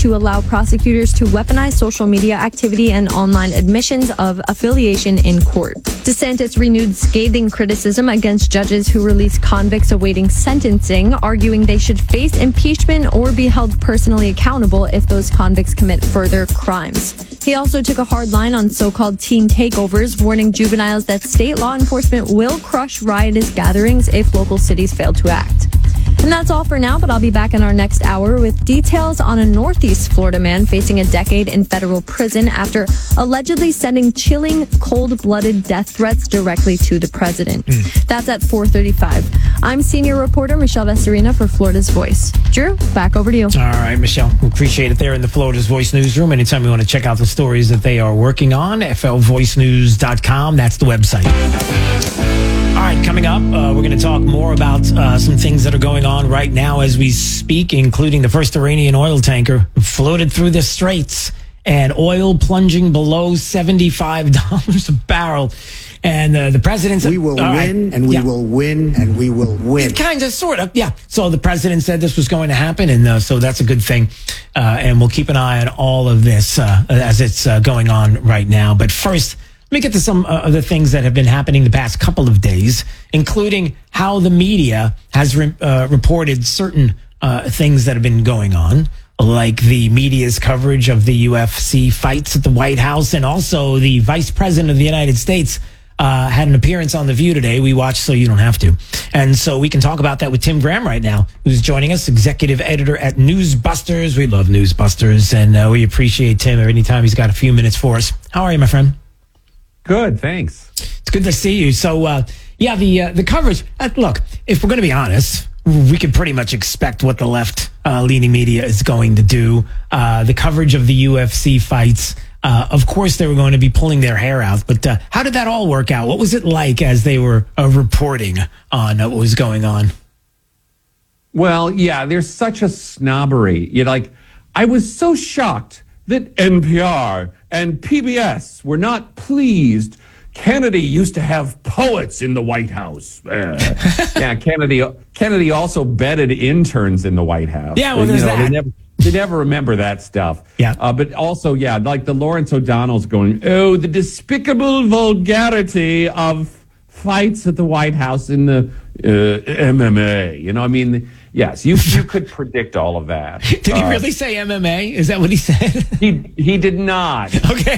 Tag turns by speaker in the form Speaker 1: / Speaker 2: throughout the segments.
Speaker 1: to allow prosecutors to weaponize social media activity and online admissions of affiliation in court. DeSantis renewed scathing criticism against judges who release convicts awaiting sentencing, arguing they should face impeachment or be held personally accountable if those convicts commit further crimes. He also took a hard line on so-called teen takeovers, warning juveniles that state law enforcement will crush riotous gatherings if local cities fail to act. And that's all for now, but I'll be back in our next hour with details on a Northeast Florida man facing a decade in federal prison after allegedly sending chilling, cold-blooded death threats directly to the president. That's at 4:35. I'm senior reporter Michelle Vestorina for Florida's Voice. Drew, back over to you.
Speaker 2: All right, Michelle. We appreciate it there in the Florida's Voice newsroom. Anytime you want to check out the stories that they are working on, flvoicenews.com. That's the website. All right, coming up, we're going to talk more about some things that are going on right now as we speak, including the first Iranian oil tanker floated through the straits and oil plunging below $75 a barrel. And the president said,
Speaker 3: we will win, and we will win, and we will win.
Speaker 2: Kind of, sort of, yeah. So the president said this was going to happen, and so that's a good thing. And we'll keep an eye on all of this as it's going on right now. But first, let me get to some of the things that have been happening the past couple of days, including how the media has reported certain things that have been going on, like the media's coverage of the UFC fights at the White House, and also the vice president of the United States had an appearance on The View today. We watched so you don't have to. And so we can talk about that with Tim Graham right now, who's joining us, executive editor at Newsbusters. We love Newsbusters, and we appreciate Tim every time he's got a few minutes for us. How are you, my friend?
Speaker 4: Good, thanks.
Speaker 2: It's good to see you. So, the coverage. Look, if we're going to be honest, we can pretty much expect what the left-leaning media is going to do. The coverage of the UFC fights, of course, they were going to be pulling their hair out. But how did that all work out? What was it like as they were reporting on what was going on?
Speaker 4: Well, yeah, there's such a snobbery. I was so shocked that NPR and PBS were not pleased. Kennedy used to have poets in the White House. Yeah, Kennedy also bedded interns in the White House.
Speaker 2: Yeah, well, there's that.
Speaker 4: They never remember that stuff.
Speaker 2: Yeah.
Speaker 4: But also, yeah, like the Lawrence O'Donnell's going, oh, the despicable vulgarity of fights at the White House in the MMA. Yes, you could predict all of that.
Speaker 2: Did he really say MMA? Is that what he said?
Speaker 4: He did not.
Speaker 2: Okay.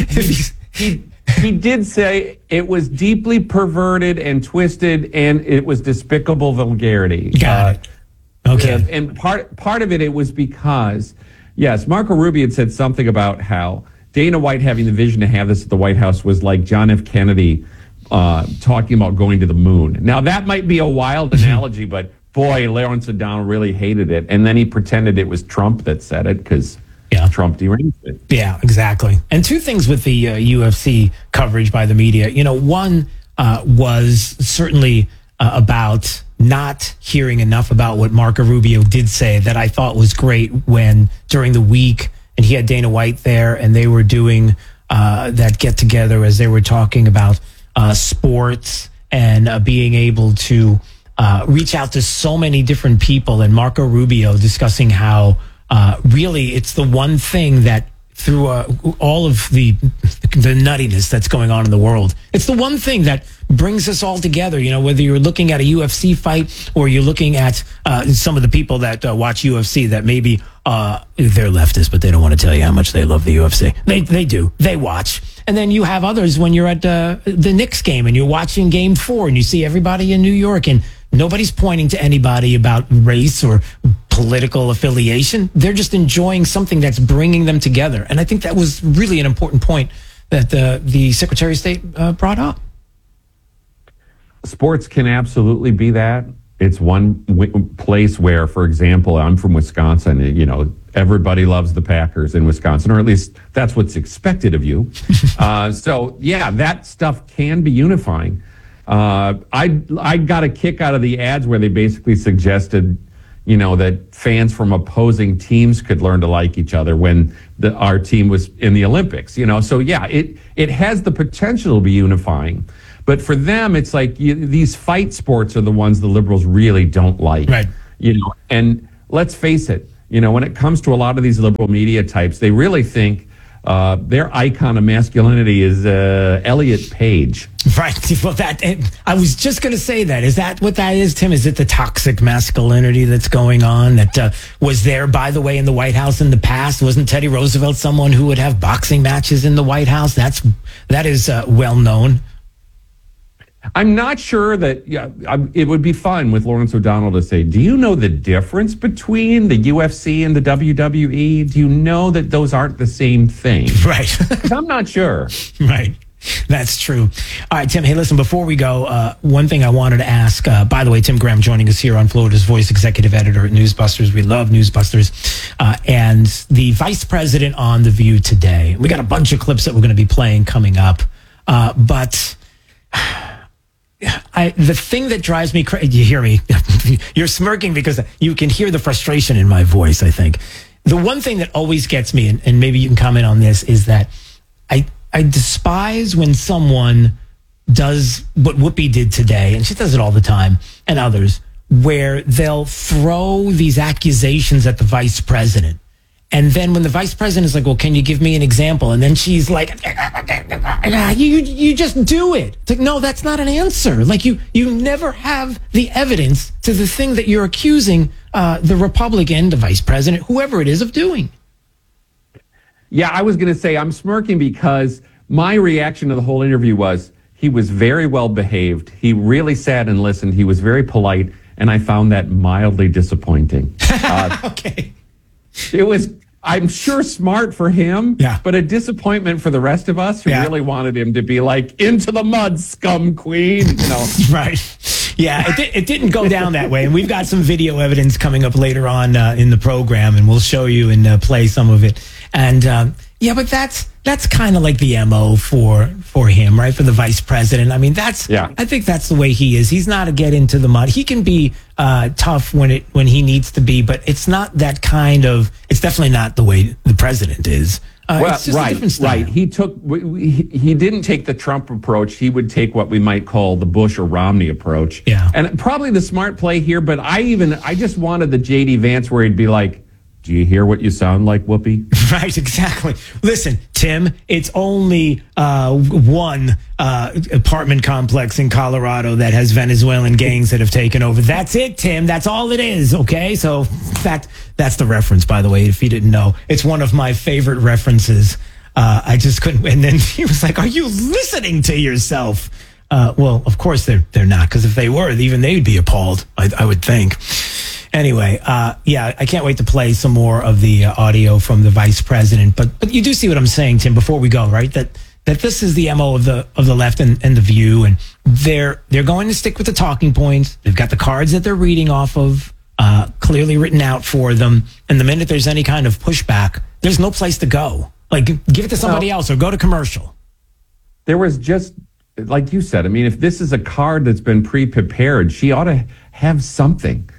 Speaker 4: He did say it was deeply perverted and twisted, and it was despicable vulgarity.
Speaker 2: Got it. Okay.
Speaker 4: And part of it was because, yes, Marco Rubio had said something about how Dana White having the vision to have this at the White House was like John F. Kennedy talking about going to the moon. Now, that might be a wild analogy, but boy, Lawrence O'Donnell really hated it. And then he pretended it was Trump that said it because Trump deranged it.
Speaker 2: Yeah, exactly. And two things with the UFC coverage by the media. One was certainly about not hearing enough about what Marco Rubio did say that I thought was great when during the week, and he had Dana White there, and they were doing that get together as they were talking about sports and being able to reach out to so many different people, and Marco Rubio discussing how really it's the one thing that through all of the nuttiness that's going on in the world, it's the one thing that brings us all together. Whether you're looking at a UFC fight or you're looking at some of the people that watch UFC that maybe they're leftists, but they don't want to tell you how much they love the UFC. They do. They watch. And then you have others when you're at the Knicks game and you're watching Game 4 and you see everybody in New York and nobody's pointing to anybody about race or political affiliation. They're just enjoying something that's bringing them together. And I think that was really an important point that the Secretary of State brought up.
Speaker 4: Sports can absolutely be that. It's one place where, for example, I'm from Wisconsin, everybody loves the Packers in Wisconsin, or at least that's what's expected of you. So, yeah, that stuff can be unifying. I got a kick out of the ads where they basically suggested, that fans from opposing teams could learn to like each other when our team was in the Olympics. So yeah, it has the potential to be unifying, but for them, it's like these fight sports are the ones the liberals really don't like.
Speaker 2: Right.
Speaker 4: And let's face it, when it comes to a lot of these liberal media types, they really think their icon of masculinity is Elliot Page.
Speaker 2: Right. Well, I was just going to say that. Is that what that is, Tim? Is it the toxic masculinity that's going on that was there, by the way, in the White House in the past? Wasn't Teddy Roosevelt someone who would have boxing matches in the White House? That is well known.
Speaker 4: I'm not sure that it would be fun with Lawrence O'Donnell to say, do you know the difference between the UFC and the WWE? Do you know that those aren't the same thing?
Speaker 2: Right.
Speaker 4: I'm not sure.
Speaker 2: Right. That's true. All right, Tim. Hey, listen, before we go, one thing I wanted to ask, by the way, Tim Graham joining us here on Florida's Voice, executive editor at Newsbusters. We love Newsbusters. And the vice president on The View today. We got a bunch of clips that we're going to be playing coming up. But the thing that drives me crazy, you hear me? You're smirking because you can hear the frustration in my voice, I think. The one thing that always gets me, and maybe you can comment on this, is that I despise when someone does what Whoopi did today, and she does it all the time, and others, where they'll throw these accusations at the vice president. And then when the vice president is like, well, can you give me an example? And then she's like, you just do it. It's like, no, that's not an answer. Like you never have the evidence to the thing that you're accusing the Republican, the vice president, whoever it is, of doing.
Speaker 4: Yeah, I was going to say I'm smirking because my reaction to the whole interview was he was very well behaved. He really sat and listened. He was very polite, and I found that mildly disappointing.
Speaker 2: Okay.
Speaker 4: It was, I'm sure, smart for him,
Speaker 2: yeah,
Speaker 4: but a disappointment for the rest of us who really wanted him to be like, into the mud, scum queen.
Speaker 2: Right. Yeah, it didn't go down that way. And we've got some video evidence coming up later on in the program, and we'll show you and play some of it. And but that's kind of like the MO for him, right? For the vice president. I mean, I think that's the way he is. He's not a get into the mud. He can be tough when he needs to be, but it's not that kind of. It's definitely not the way the president is. It's just a different style.
Speaker 4: Right. He didn't take the Trump approach. He would take what we might call the Bush or Romney approach.
Speaker 2: Yeah.
Speaker 4: And probably the smart play here, but I just wanted the J.D. Vance where he'd be like, do you hear what you sound like, Whoopi?
Speaker 2: Right, exactly. Listen, Tim, it's only one apartment complex in Colorado that has Venezuelan gangs that have taken over. That's it, Tim. That's all it is, okay? So, in fact, that's the reference, by the way, if you didn't know. It's one of my favorite references. I just couldn't. And then he was like, are you listening to yourself? Well, of course they're not, because if they were, even they'd be appalled, I would think. Anyway, I can't wait to play some more of the audio from the vice president. But you do see what I'm saying, Tim, before we go, right? That this is the MO of the left and the View, and they're going to stick with the talking points. They've got the cards that they're reading off of, clearly written out for them. And the minute there's any kind of pushback, there's no place to go. Like, give it to somebody else or go to commercial.
Speaker 4: There was just, like you said, I mean, if this is a card that's been pre-prepared, she ought to have something.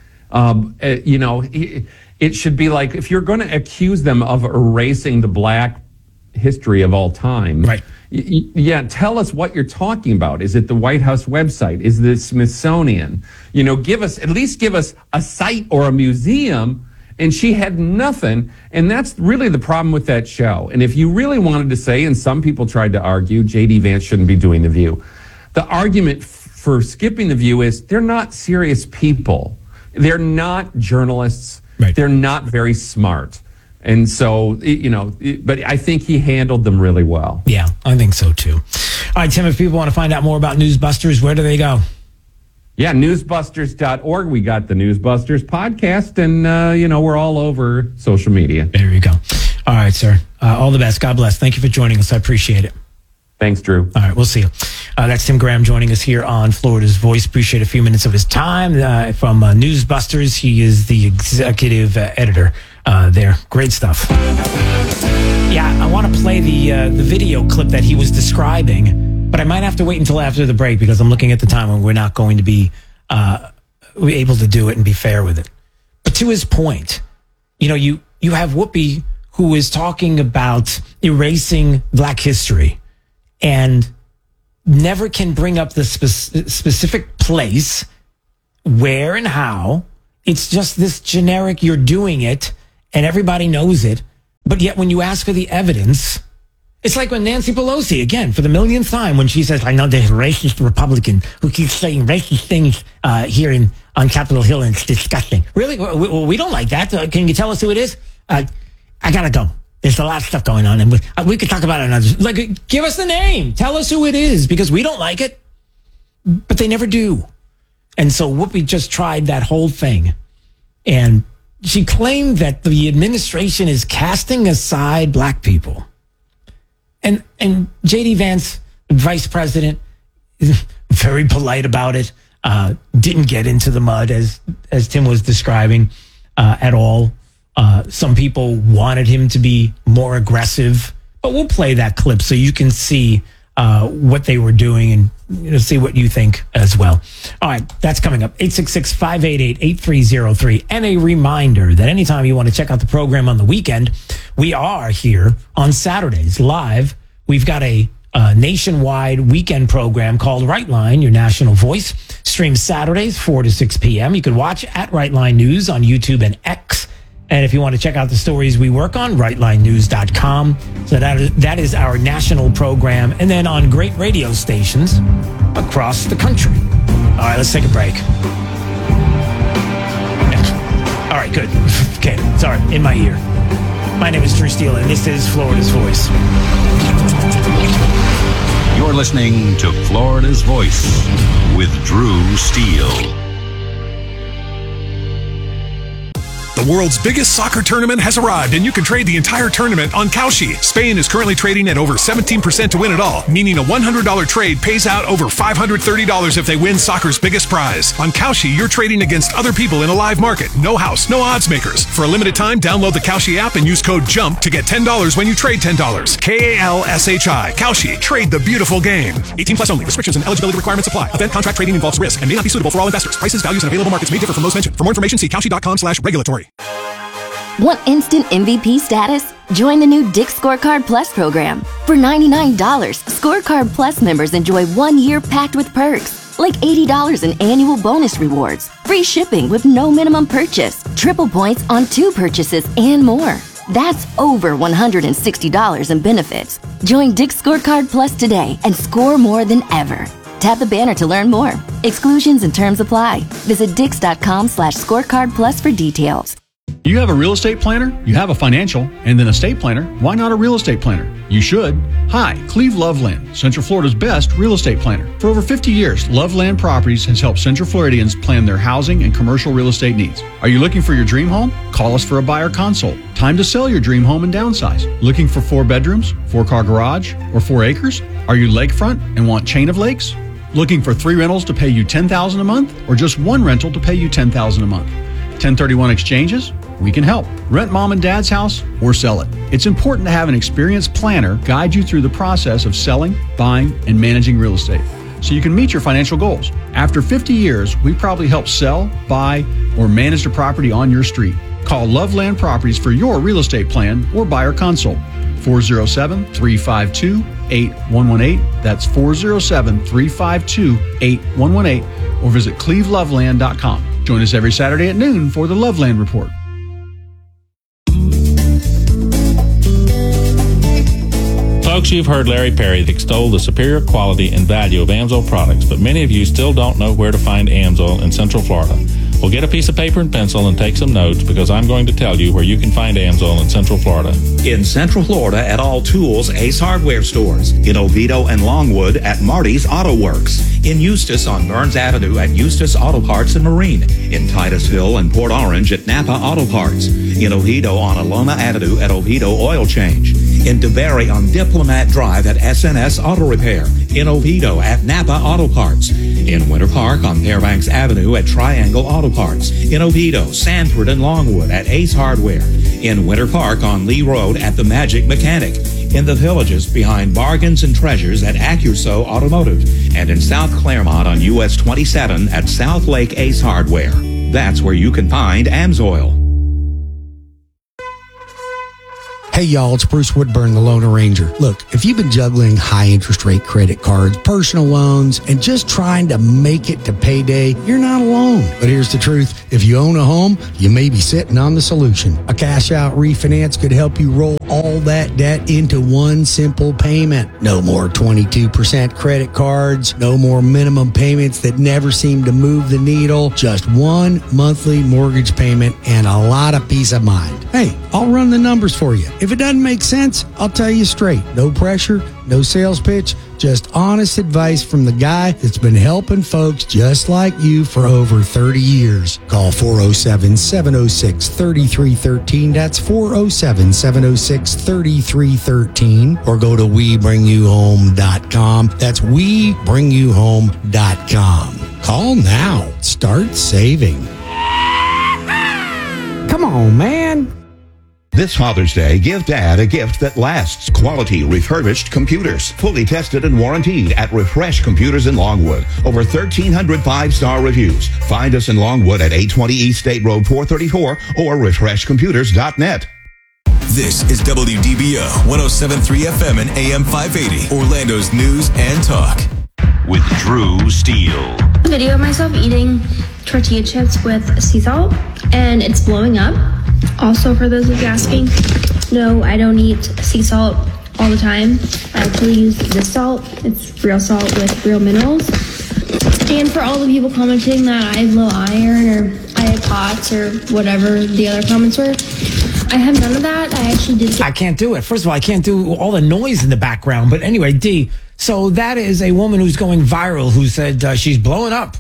Speaker 4: It should be like, if you're going to accuse them of erasing the black history of all time,
Speaker 2: right?
Speaker 4: Tell us what you're talking about. Is it the White House website? Is it the Smithsonian? Give us a site or a museum. And she had nothing. And that's really the problem with that show. And if you really wanted to say, and some people tried to argue, J.D. Vance shouldn't be doing The View. The argument for skipping The View is they're not serious people. They're not journalists.
Speaker 2: Right.
Speaker 4: They're not very smart. And so, but I think he handled them really well.
Speaker 2: Yeah, I think so too. All right, Tim, if people want to find out more about Newsbusters, where do they go?
Speaker 4: Yeah, newsbusters.org. We got the Newsbusters podcast, and, we're all over social media.
Speaker 2: There you go. All right, sir. All the best. God bless. Thank you for joining us. I appreciate it.
Speaker 4: Thanks, Drew.
Speaker 2: All right, we'll see you. That's Tim Graham joining us here on Florida's Voice. Appreciate a few minutes of his time from Newsbusters. He is the executive editor there. Great stuff. Yeah, I want to play the video clip that he was describing, but I might have to wait until after the break because I'm looking at the time when we're not going to be able to do it and be fair with it. But to his point, you have Whoopi who is talking about erasing black history and never can bring up the specific place, where and how. It's just this generic, you're doing it, and everybody knows it. But yet when you ask for the evidence, it's like when Nancy Pelosi, again, for the millionth time, when she says, I know there's a racist Republican who keeps saying racist things here on Capitol Hill, and it's disgusting. Really? We don't like that. Can you tell us who it is? I got to go. There's a lot of stuff going on, and we could talk about it another. Like, give us the name. Tell us who it is, because we don't like it. But they never do. And so Whoopi just tried that whole thing. And she claimed that the administration is casting aside black people. And J.D. Vance, vice president, very polite about it. Didn't get into the mud as Tim was describing at all. Some people wanted him to be more aggressive, but we'll play that clip so you can see what they were doing and see what you think as well. All right, that's coming up. 866-588-8303. And a reminder that anytime you want to check out the program on the weekend, we are here on Saturdays live. We've got a nationwide weekend program called Right Line, your national voice. Streams Saturdays, 4 to 6 p.m. You can watch at Right Line News on YouTube and X. And if you want to check out the stories we work on, rightlinenews.com. So that is our national program. And then on great radio stations across the country. All right, let's take a break. All right, good. Okay, sorry, in my ear. My name is Drew Steele, and this is Florida's Voice.
Speaker 5: You're listening to Florida's Voice with Drew Steele.
Speaker 6: The world's biggest soccer tournament has arrived, and you can trade the entire tournament on Kalshi. Spain is currently trading at over 17% to win it all, meaning a $100 trade pays out over $530 if they win soccer's biggest prize. On Kalshi, you're trading against other people in a live market. No house, no odds makers. For a limited time, download the Kalshi app and use code JUMP to get $10 when you trade $10. Kalshi. Kalshi. Trade the beautiful game. 18 plus only. Restrictions and eligibility requirements apply. Event contract trading involves risk and may not be suitable for all investors. Prices, values, and available markets may differ from those mentioned. For more information, see Kalshi.com/regulatory.
Speaker 7: Want instant MVP status? Join the new Dick's Scorecard Plus program. For $99, Scorecard Plus members enjoy 1 year packed with perks, like $80 in annual bonus rewards, free shipping with no minimum purchase, triple points on 2 purchases, and more. That's over $160 in benefits. Join Dick's Scorecard Plus today and score more than ever. Tap the banner to learn more. Exclusions and terms apply. Visit Dix.com/scorecard plus for details.
Speaker 8: You have a real estate planner, you have a financial, and then a estate planner. Why not a real estate planner? You should. Hi, Cleve Loveland, Central Florida's best real estate planner. For over 50 years, Loveland Properties has helped Central Floridians plan their housing and commercial real estate needs. Are you looking for your dream home? Call us for a buyer consult. Time to sell your dream home and downsize. Looking for 4 bedrooms, 4-car garage, or 4 acres? Are you lakefront and want chain of lakes? Looking for 3 rentals to pay you $10,000 a month, or just 1 rental to pay you $10,000 a month? 1031 exchanges? We can help. Rent mom and dad's house or sell it. It's important to have an experienced planner guide you through the process of selling, buying, and managing real estate so you can meet your financial goals. After 50 years, we probably help sell, buy, or manage the property on your street. Call Loveland Properties for your real estate plan or buyer consult. 407-352-8118. That's 407-352-8118. Or visit cleveloveland.com. Join us every Saturday at noon for the Loveland Report.
Speaker 9: Folks, you've heard Larry Perry extol the superior quality and value of AMSOIL products, but many of you still don't know where to find AMSOIL in Central Florida. Well, get a piece of paper and pencil and take some notes, because I'm going to tell you where you can find AMSOIL in Central Florida.
Speaker 10: In Central Florida at All Tools Ace Hardware stores. In Oviedo and Longwood at Marty's Auto Works. In Eustis on Burns Avenue at Eustis Auto Parts and Marine. In Titusville and Port Orange at Napa Auto Parts. In Oviedo on Alona Avenue at Oviedo Oil Change. In DeBerry on Diplomat Drive at SNS Auto Repair. In Oviedo at Napa Auto Parts. In Winter Park on Fairbanks Avenue at Triangle Auto Parts. In Oviedo, Sanford, and Longwood at Ace Hardware. In Winter Park on Lee Road at The Magic Mechanic. In the Villages behind Bargains and Treasures at Accuso Automotive. And in South Claremont on US 27 at South Lake Ace Hardware. That's where you can find AMSOIL.
Speaker 3: Hey y'all, it's Bruce Woodburn, the Lone Ranger. Look, if you've been juggling high interest rate credit cards, personal loans, and just trying to make it to payday, you're not alone. own. But here's the truth. If you own a home, you may be sitting on the solution. A cash out refinance could help you roll all that debt into one simple payment. No more 22% credit cards, no more minimum payments that never seem to move the needle, just one monthly mortgage payment and a lot of peace of mind. Hey, I'll run the numbers for you. If it doesn't make sense, I'll tell you straight. No pressure, no sales pitch, just honest advice from the guy that's been helping folks just like you for over 30 years. Call 407-706-3313. That's 407-706-3313. Or go to WeBringYouHome.com. That's WeBringYouHome.com. Call now. Start saving. Come on, man.
Speaker 11: This Father's Day, give Dad a gift that lasts. Quality refurbished computers, fully tested and warranted at Refresh Computers in Longwood. Over 1,300 five-star reviews. Find us in Longwood at 820 East State Road 434 or refreshcomputers.net.
Speaker 12: This is WDBO 107.3 FM and AM 580, Orlando's news and talk.
Speaker 5: With Drew Steele.
Speaker 13: A video of myself eating tortilla chips with sea salt, and it's blowing up. Also, for those of you asking, no, I don't eat sea salt all the time. I actually use this salt. It's real salt with real minerals. And for all the people commenting that I have low iron or I have POTS or whatever the other comments were, I have none of that. I actually did.
Speaker 2: I can't do it. First of all, I can't do all the noise in the background. But anyway, D, so that is a woman who's going viral who said she's blowing up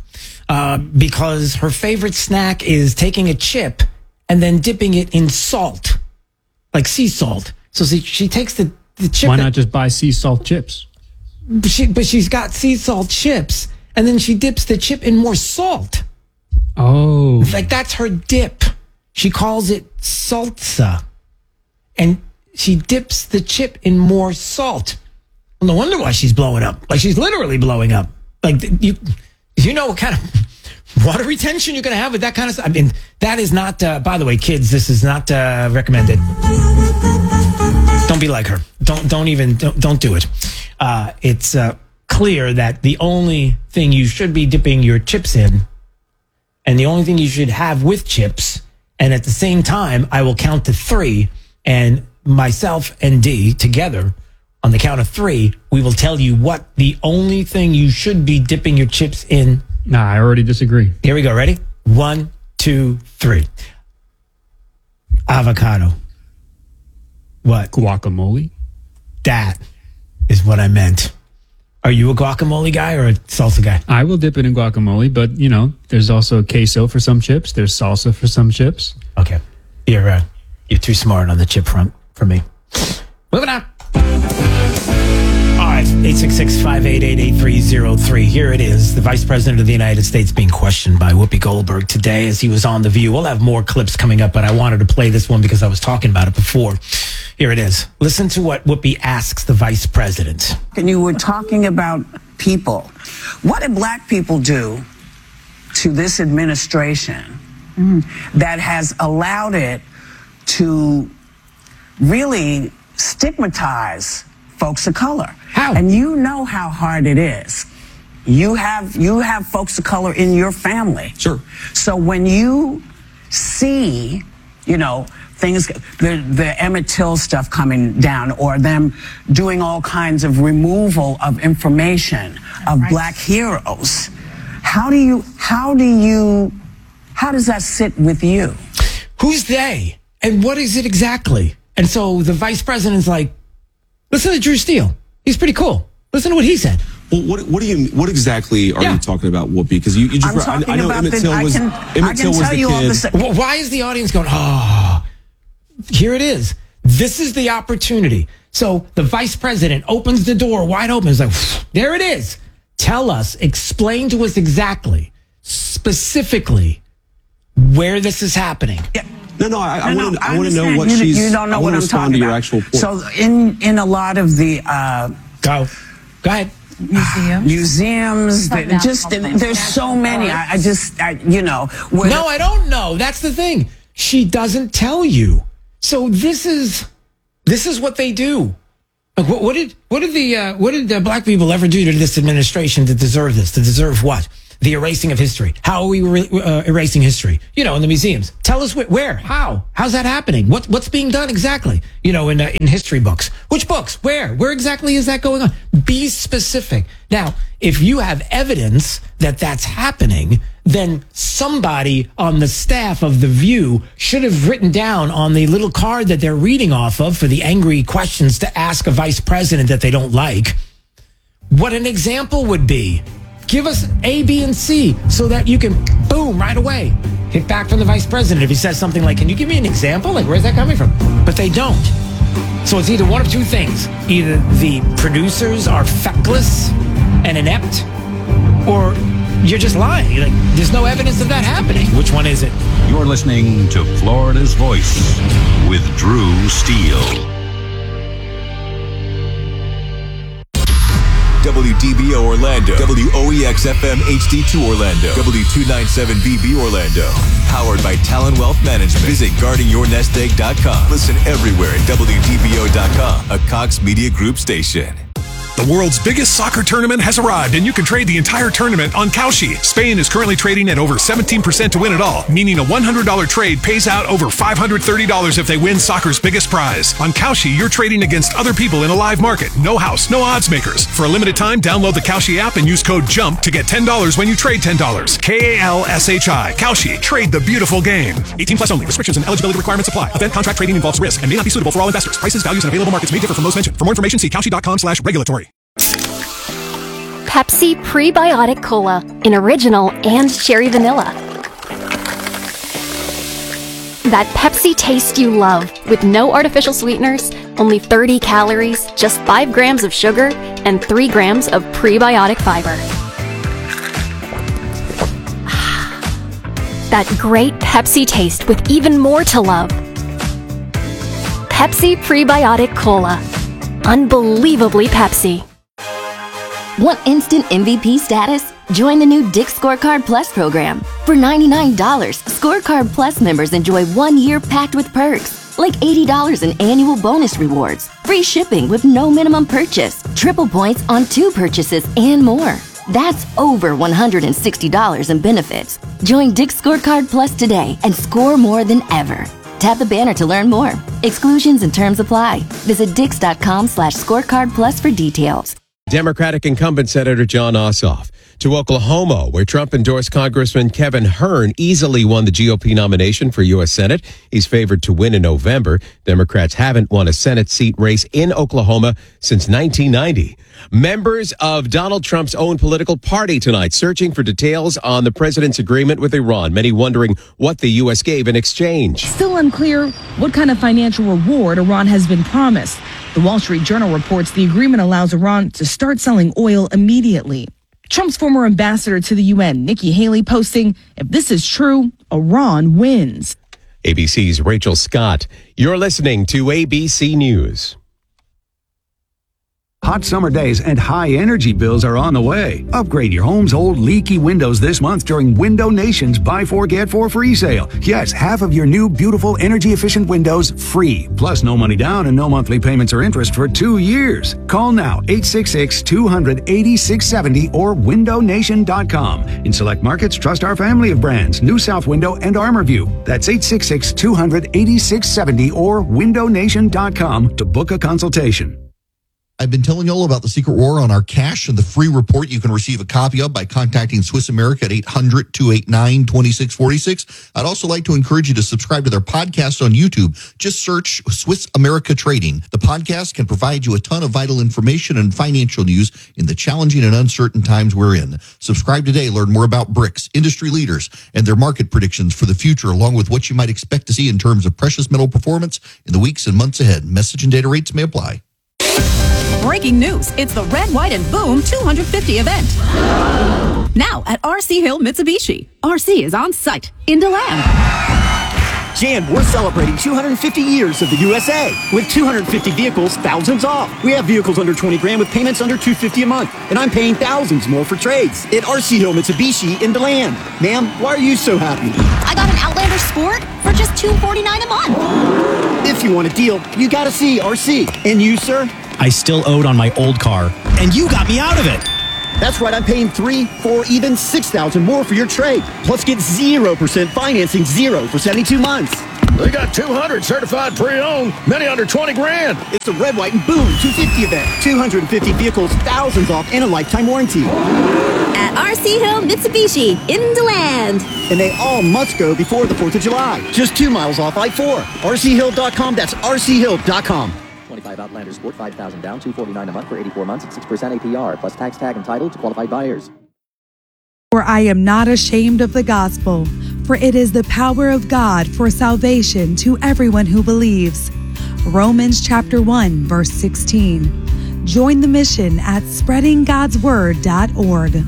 Speaker 2: because her favorite snack is taking a chip and then dipping it in salt, like sea salt. So she takes the chip.
Speaker 14: Why not just buy sea salt chips?
Speaker 2: But she's got sea salt chips, and then she dips the chip in more salt.
Speaker 14: Oh.
Speaker 2: Like that's her dip. She calls it salsa. And she dips the chip in more salt. Well, no wonder why she's blowing up. Like she's literally blowing up. Like you know what kind of water retention you're going to have with that kind of stuff. I mean, that is not, by the way, kids, this is not recommended. Don't be like her. Don't do it. It's clear that the only thing you should be dipping your chips in and the only thing you should have with chips, and at the same time, I will count to 3, and myself and D together on the count of 3, we will tell you what the only thing you should be dipping your chips in.
Speaker 14: Nah, I already disagree.
Speaker 2: Here we go. Ready? 1, 2, 3. Avocado. What?
Speaker 14: Guacamole.
Speaker 2: That is what I meant. Are you a guacamole guy or a salsa guy?
Speaker 14: I will dip it in guacamole, but, you know, there's also queso for some chips. There's salsa for some chips.
Speaker 2: Okay. You're too smart on the chip front for me. Moving on. All right, 866-588-8303. Here it is. The Vice President of the United States being questioned by Whoopi Goldberg today as he was on The View. We'll have more clips coming up, but I wanted to play this one because I was talking about it before. Here it is. Listen to what Whoopi asks the Vice President.
Speaker 15: And you were talking about people. What did black people do to this administration that has allowed it to really stigmatize folks of color?
Speaker 2: How?
Speaker 15: And you know how hard it is. You have folks of color in your family.
Speaker 12: Sure.
Speaker 15: So when you see, things, the Emmett Till stuff coming down, or them doing all kinds of removal of information of black heroes, how does that sit with you?
Speaker 2: Who's they? And what is it exactly? And so the Vice President's like, listen to Drew Steele. He's pretty cool. Listen to what he said.
Speaker 12: Well, what exactly are you talking about, Whoopi? Because you just, I know Emmett Till was the kid.
Speaker 2: Why is the audience going, oh, here it is. This is the opportunity. So the Vice President opens the door wide open. It's like, there it is. Tell us, explain to us exactly, specifically, where this is happening.
Speaker 12: Yeah. No, I want to know what she's.
Speaker 15: You don't know what I'm talking
Speaker 12: to
Speaker 15: about.
Speaker 12: Your actual point.
Speaker 15: So in a lot of the
Speaker 2: go ahead.
Speaker 15: Museums, there's so many.
Speaker 2: No, I don't know. That's the thing. She doesn't tell you. So this is what they do. Like, what did the black people ever do to this administration to deserve this? To deserve what? the erasing of history. How are we erasing history? You know, in the museums. Tell us where, how, how's that happening? What's being done exactly? You know, in history books. Which books? Where exactly is that going on? Be specific. Now, if you have evidence that that's happening, then somebody on the staff of The View should have written down on the little card that they're reading off of for the angry questions to ask a vice president that they don't like, what an example would be. Give us A, B, and C so that you can, boom, right away, hit back from the vice president if he says something like, can you give me an example? Like, where's that coming from? But they don't. So it's either one of two things. Either the producers are feckless and inept, or you're just lying. Like, there's no evidence of that happening. Which one is it?
Speaker 5: You're listening to Florida's Voice with Drew Steele.
Speaker 16: WDBO Orlando, WOEX FM HD2 Orlando, W297BB Orlando. Powered by Talon Wealth Management. Visit guardingyournestegg.com. Listen everywhere at WDBO.com, a Cox Media Group station.
Speaker 6: The world's biggest soccer tournament has arrived, and you can trade the entire tournament on Kalshi. Spain is currently trading at over 17% to win it all, meaning a $100 trade pays out over $530 if they win soccer's biggest prize. On Kalshi, you're trading against other people in a live market. No house, no odds makers. For a limited time, download the Kalshi app and use code JUMP to get $10 when you trade $10. KALSHI. Kalshi. Trade the beautiful game. 18 plus only. Restrictions and eligibility requirements apply. Event contract trading involves risk and may not be suitable for all investors. Prices, values, and available markets may differ from those mentioned. For more information, see kalshi.com/regulatory.
Speaker 17: Pepsi Prebiotic Cola in original and cherry vanilla. That Pepsi taste you love with no artificial sweeteners, only 30 calories, just 5 grams of sugar, and 3 grams of prebiotic fiber. That great Pepsi taste with even more to love. Pepsi Prebiotic Cola. Unbelievably Pepsi.
Speaker 7: Want instant MVP status? Join the new Dick's Scorecard Plus program. For $99, Scorecard Plus members enjoy 1 year packed with perks, like $80 in annual bonus rewards, free shipping with no minimum purchase, triple points on 2 purchases, and more. That's over $160 in benefits. Join Dick's Scorecard Plus today and score more than ever. Tap the banner to learn more. Exclusions and terms apply. Visit Dix.com/scorecard plus for details.
Speaker 18: Democratic incumbent Senator Jon Ossoff to Oklahoma, where Trump-endorsed Congressman Kevin Hern easily won the GOP nomination for U.S. Senate. He's favored to win in November. Democrats haven't won a Senate seat race in Oklahoma since 1990. Members of Donald Trump's own political party tonight searching for details on the president's agreement with Iran, many wondering what the U.S. gave in exchange.
Speaker 19: Still unclear what kind of financial reward Iran has been promised. The Wall Street Journal reports the agreement allows Iran to start selling oil immediately. Trump's former ambassador to the UN, Nikki Haley, posting, if this is true, Iran wins.
Speaker 18: ABC's Rachel Scott. You're listening to ABC News.
Speaker 20: Hot summer days and high energy bills are on the way. Upgrade your home's old leaky windows this month during Window Nation's Buy 4 Get 4 free sale. Yes, half of your new beautiful energy efficient windows free. Plus no money down and no monthly payments or interest for 2 years. Call now 866-200-8670 or windownation.com. In select markets, trust our family of brands, New South Window and ArmorView. That's 866-200-8670 or windownation.com to book a consultation.
Speaker 21: I've been telling you all about the Secret War on our cash and the free report you can receive a copy of by contacting Swiss America at 800-289-2646. I'd also like to encourage you to subscribe to their podcast on YouTube. Just search Swiss America Trading. The podcast can provide you a ton of vital information and financial news in the challenging and uncertain times we're in. Subscribe today. Learn more about BRICS, industry leaders, and their market predictions for the future, along with what you might expect to see in terms of precious metal performance in the weeks and months ahead. Message and data rates may apply.
Speaker 22: Breaking news. It's the Red, White, and Boom 250 event. Now at RC Hill Mitsubishi. RC is on site in DeLand.
Speaker 23: Jan, we're celebrating 250 years of the USA. With 250 vehicles, thousands off. We have vehicles under 20 grand with payments under $250 a month. And I'm paying thousands more for trades at RC Hill Mitsubishi in DeLand. Ma'am, why are you so happy?
Speaker 22: I got an Outlander Sport for just $249 a month.
Speaker 23: If you want a deal, you gotta see RC. And you, sir?
Speaker 24: I still owed on my old car, and you got me out of it.
Speaker 23: That's right, I'm paying $3,000, $4,000, even $6,000 more for your trade. Plus, get 0% financing, zero for 72 months.
Speaker 1: They got 200 certified pre-owned, many under 20 grand.
Speaker 23: It's the Red, White, and Boom 250 event. 250 vehicles, thousands off, and a lifetime warranty.
Speaker 4: At RC Hill Mitsubishi in DeLand.
Speaker 23: And they all must go before the 4th of July. Just 2 miles off I-4. RCHill.com, that's RCHill.com.
Speaker 8: 25 Outlander Sport, $5,000 down, $249 a month for 84 months at 6% APR, plus tax tag and title to qualified buyers.
Speaker 24: For I am not ashamed of the gospel, for it is the power of God for salvation to everyone who believes. Romans chapter 1, verse 16. Join the mission at spreadinggodsword.org.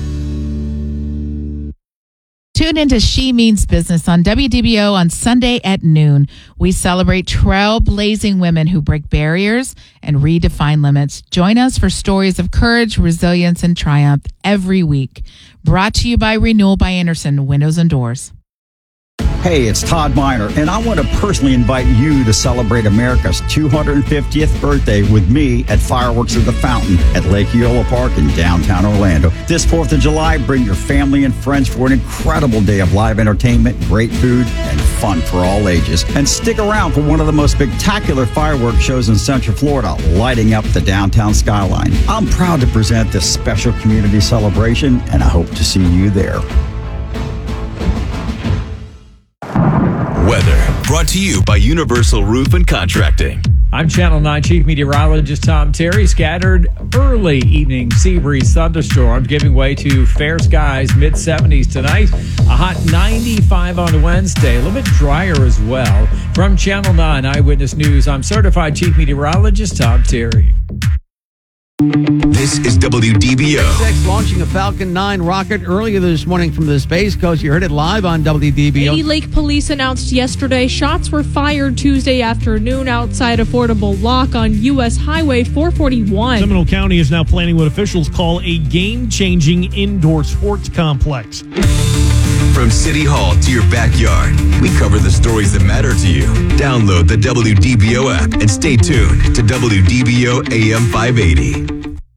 Speaker 25: Tune into She Means Business on WDBO on Sunday at noon. We celebrate trailblazing women who break barriers and redefine limits. Join us for stories of courage, resilience, and triumph every week. Brought to you by Renewal by Andersen, Windows and Doors.
Speaker 26: Hey, it's Todd Miner, and I want to personally invite you to celebrate America's 250th birthday with me at Fireworks of the Fountain at Lake Eola Park in downtown Orlando. This 4th of July, bring your family and friends for an incredible day of live entertainment, great food, and fun for all ages. And stick around for one of the most spectacular fireworks shows in Central Florida, lighting up the downtown skyline. I'm proud to present this special community celebration, and I hope to see you there.
Speaker 16: Weather, brought to you by Universal Roof and Contracting.
Speaker 27: I'm Channel 9 Chief Meteorologist Tom Terry. Scattered early evening sea breeze thunderstorms giving way to fair skies, mid-70s tonight. A hot 95 on Wednesday. A little bit drier as well. From Channel 9 Eyewitness News, I'm Certified Chief Meteorologist Tom Terry.
Speaker 16: This is WDBO.
Speaker 28: SpaceX launching a Falcon 9 rocket earlier this morning from the Space Coast. You heard it live on WDBO.
Speaker 29: Katy Lake police announced yesterday shots were fired Tuesday afternoon outside Affordable Lock on U.S. Highway 441.
Speaker 30: Seminole County is now planning what officials call a game-changing indoor sports complex.
Speaker 16: From City Hall to your backyard, we cover the stories that matter to you. Download the WDBO app and stay tuned to WDBO AM 580.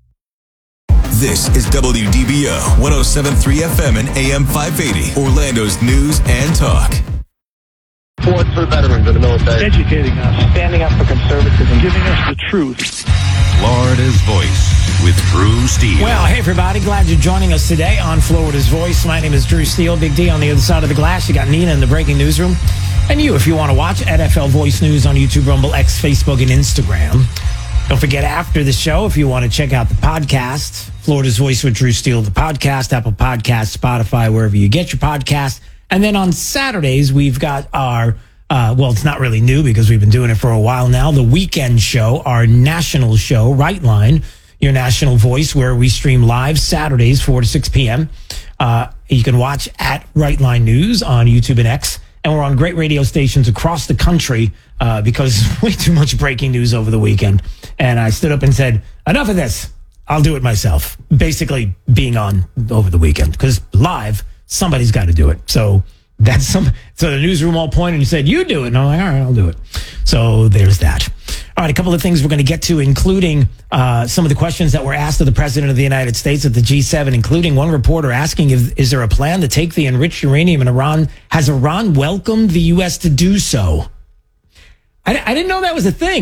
Speaker 16: This is WDBO 107.3 FM and AM 580, Orlando's news and talk.
Speaker 31: Sports for veterans in the military.
Speaker 32: Educating us. Standing up for conservatism. Giving us the truth.
Speaker 5: Florida's Voice with Drew Steele.
Speaker 2: Well, hey, everybody. Glad you're joining us today on Florida's Voice. My name is Drew Steele. Big D on the other side of the glass. You got Nina in the breaking newsroom. And you, if you want to watch NFL Voice News on YouTube, Rumble, X, Facebook, and Instagram. Don't forget, after the show, if you want to check out the podcast, Florida's Voice with Drew Steele, the podcast, Apple Podcasts, Spotify, wherever you get your podcast. And then on Saturdays, we've got our, well, it's not really new because we've been doing it for a while now, the weekend show, our national show, Right Line, your national voice, where we stream live Saturdays, 4 to 6 p.m. You can watch at Right Line News on YouTube and X. And we're on great radio stations across the country because way too much breaking news over the weekend. And I stood up and said, enough of this. I'll do it myself. Basically being on over the weekend because live, somebody's got to do it. So that's so the newsroom all pointed and said, you do it. And I'm like, all right, I'll do it. So there's that. All right, a couple of things we're going to get to, including some of the questions that were asked of the President of the United States at the G7, including one reporter asking, is there a plan to take the enriched uranium in Iran? Has Iran welcomed the U.S. to do so? I didn't know that was a thing.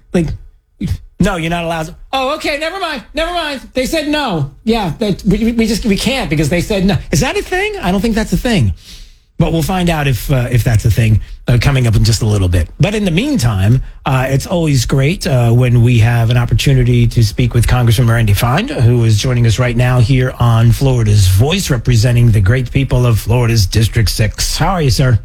Speaker 2: No, you're not allowed to. Oh, okay, never mind. They said no. Yeah, we can't because they said no. Is that a thing? I don't think that's a thing. But we'll find out if that's a thing coming up in just a little bit. But in the meantime, it's always great when we have an opportunity to speak with Congressman Randy Fine, who is joining us right now here on Florida's Voice, representing the great people of Florida's District 6. How are you, sir?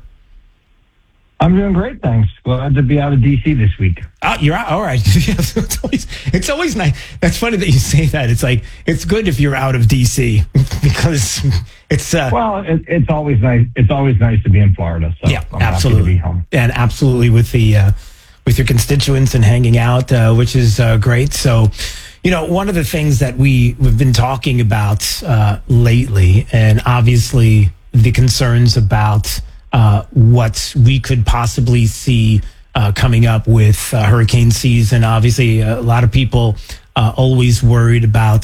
Speaker 33: I'm doing great, thanks. Glad to be out of D.C. this week.
Speaker 2: You're out? All right. It's always nice. That's funny that you say that. It's like, it's good if you're out of D.C. because it's...
Speaker 33: well, it's always nice. It's always nice to be in Florida. So
Speaker 2: yeah,
Speaker 33: I'm
Speaker 2: absolutely.
Speaker 33: happy to be home.
Speaker 2: And absolutely with your constituents and hanging out, which is great. So, one of the things that we've been talking about lately, and obviously the concerns about what we could possibly see coming up with hurricane season. Obviously, a lot of people always worried about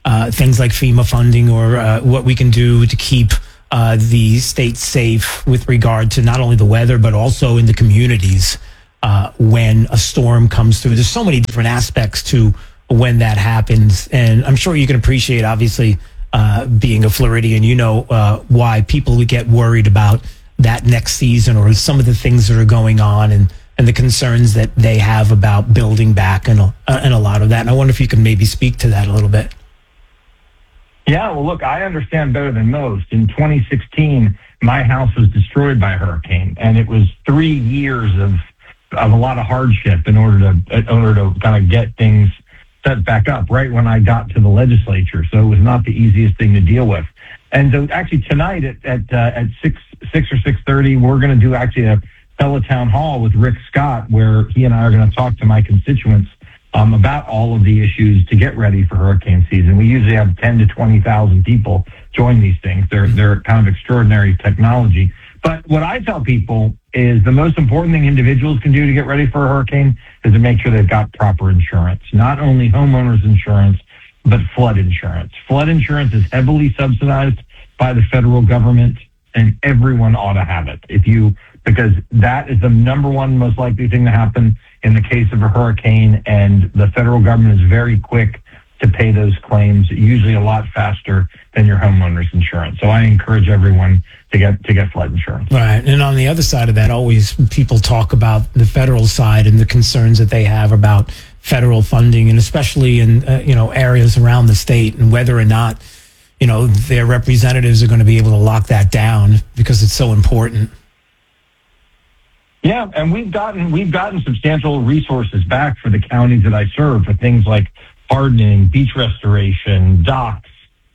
Speaker 2: things like FEMA funding or what we can do to keep the state safe with regard to not only the weather, but also in the communities when a storm comes through. There's so many different aspects to when that happens. And I'm sure you can appreciate, obviously, being a Floridian, why people would get worried about that next season or some of the things that are going on and the concerns that they have about building back and a lot of that. And I wonder if you can maybe speak to that a little bit.
Speaker 33: Yeah, well, look, I understand better than most. In 2016, my house was destroyed by a hurricane, and it was 3 years of a lot of hardship in order to kind of get things set back up right when I got to the legislature. So it was not the easiest thing to deal with. And so actually tonight at 6 or 6:30, we're going to do actually a teletown hall with Rick Scott, where he and I are going to talk to my constituents about all of the issues to get ready for hurricane season. We usually have 10 to 20,000 people join these things. They're kind of extraordinary technology. But what I tell people is the most important thing individuals can do to get ready for a hurricane is to make sure they've got proper insurance, not only homeowners insurance, but flood insurance. Flood insurance is heavily subsidized by the federal government, and everyone ought to have it. Because that is the number one most likely thing to happen in the case of a hurricane, and the federal government is very quick to pay those claims, usually a lot faster than your homeowner's insurance. So I encourage everyone to get flood insurance.
Speaker 2: Right. And on the other side of that, always people talk about the federal side and the concerns that they have about federal funding, and especially in areas around the state, and whether or not their representatives are going to be able to lock that down because it's so important.
Speaker 33: Yeah, and we've gotten substantial resources back for the counties that I serve for things like hardening, beach restoration, docks,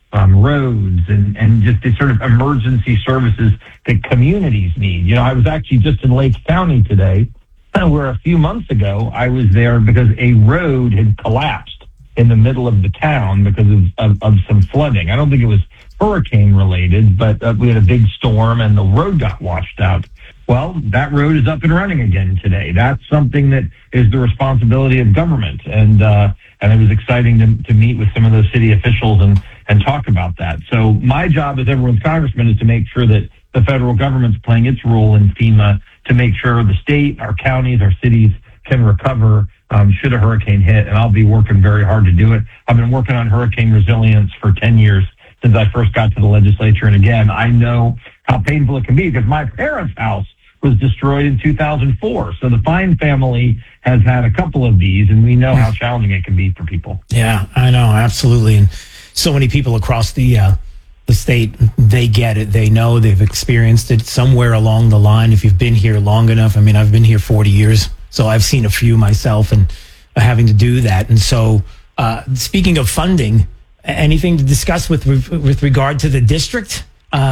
Speaker 33: roads, and just the sort of emergency services that communities need. I was actually just in Lake County today, where a few months ago I was there because a road had collapsed in the middle of the town because of some flooding. I don't think it was hurricane related, but we had a big storm and the road got washed out. Well, that road is up and running again today. That's something that is the responsibility of government. And it was exciting to meet with some of those city officials and talk about that. So my job as everyone's congressman is to make sure that the federal government's playing its role in FEMA to make sure the state, our counties, our cities can recover should a hurricane hit. And I'll be working very hard to do it. I've been working on hurricane resilience for 10 years since I first got to the legislature. And again, I know how painful it can be because my parents' house was destroyed in 2004. So the Fine family has had a couple of these, and we know how challenging it can be for people.
Speaker 2: Yeah, I know, absolutely. And so many people across the state, they get it. They know, they've experienced it somewhere along the line. If you've been here long enough, I mean, I've been here 40 years, so I've seen a few myself and having to do that. And so speaking of funding, anything to discuss with regard to the district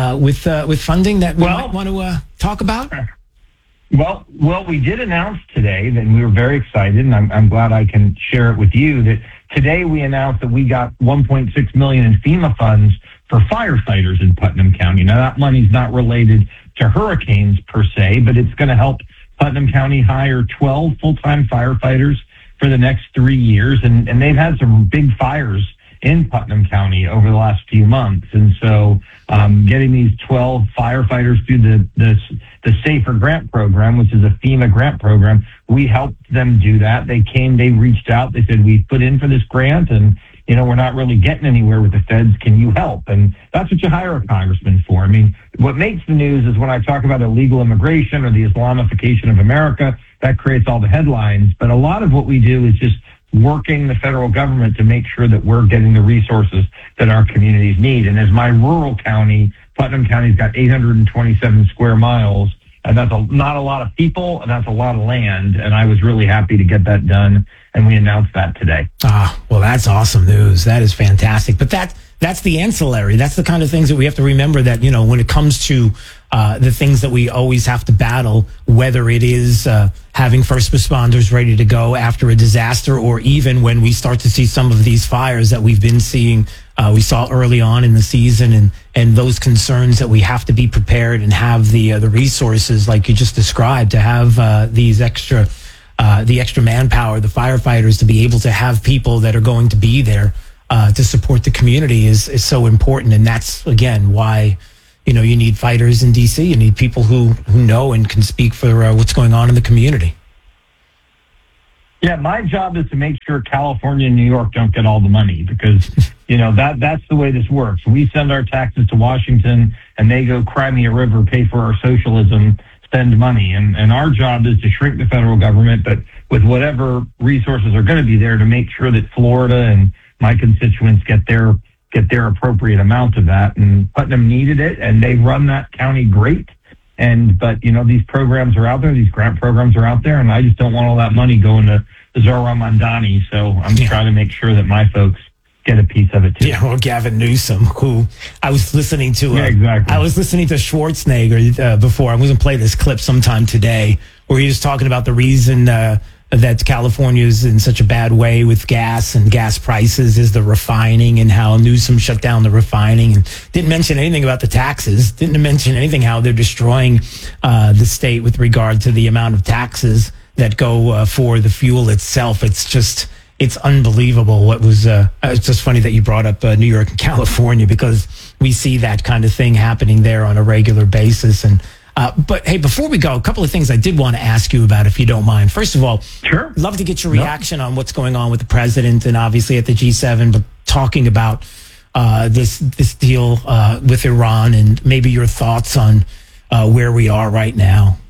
Speaker 2: with funding that we might want to talk about?
Speaker 33: Well, we did announce today that we were very excited, and I'm glad I can share it with you, that today we announced that we got $1.6 million in FEMA funds for firefighters in Putnam County. Now, that money's not related to hurricanes per se, but it's going to help Putnam County hire 12 full-time firefighters for the next 3 years, and they've had some big fires in Putnam County over the last few months. And so getting these 12 firefighters through the SAFER grant program, which is a FEMA grant program, we helped them do that. They reached out, they said, we put in for this grant and, we're not really getting anywhere with the feds. Can you help? And that's what you hire a congressman for. I mean, what makes the news is when I talk about illegal immigration or the Islamification of America, that creates all the headlines. But a lot of what we do is just working the federal government to make sure that we're getting the resources that our communities need. And as my rural county, Putnam County's got 827 square miles, and that's not a lot of people, and that's a lot of land. And I was really happy to get that done, and we announced that today.
Speaker 2: Well, that's awesome news. That is fantastic. But that's the ancillary. That's the kind of things that we have to remember that, when it comes to the things that we always have to battle, whether it is having first responders ready to go after a disaster, or even when we start to see some of these fires that we've been seeing, we saw early on in the season, and those concerns that we have to be prepared and have the resources, like you just described, to have the extra manpower, the firefighters, to be able to have people that are going to be there to support the community is so important. And that's, again, why, you need fighters in D.C. You need people who know and can speak for what's going on in the community.
Speaker 33: Yeah, my job is to make sure California and New York don't get all the money because, that's the way this works. We send our taxes to Washington and they go cry me a river, pay for our socialism, spend money. And our job is to shrink the federal government, but with whatever resources are going to be there to make sure that Florida and my constituents get their appropriate amount of that. And Putnam needed it, and they run that county great. But these programs are out there, these grant programs are out there, and I just don't want all that money going to Zohran Mamdani. So I'm trying to make sure that my folks get a piece of it too.
Speaker 2: Yeah, or Gavin Newsom, who I was listening to.
Speaker 33: Exactly.
Speaker 2: I was listening to Schwarzenegger before. I'm going to play this clip sometime today, where he was talking about the reason that California is in such a bad way with gas and gas prices is the refining, and how Newsom shut down the refining, and didn't mention anything about the taxes, didn't mention anything how they're destroying the state with regard to the amount of taxes that go for the fuel itself. It's unbelievable. What was it's just funny that you brought up New York and California, because we see that kind of thing happening there on a regular basis. And but hey, before we go, a couple of things I did want to ask you about, if you don't mind. First of all,
Speaker 33: sure,
Speaker 2: love to get your reaction on what's going on with the president and obviously at the G7, but talking about this deal with Iran, and maybe your thoughts on where we are right now.